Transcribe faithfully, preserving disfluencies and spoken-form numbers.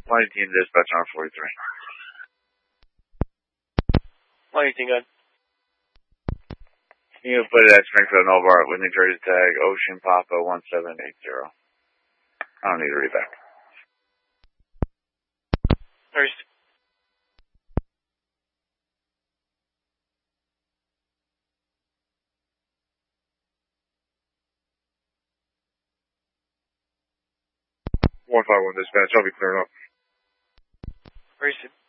Flight team dispatch on forty-three. Flight team, good. You put it at Springfield Novart with New Jersey tag Ocean Papa one seven eight zero. I don't need to read back. First. one five one dispatch, I'll be clearing up. First.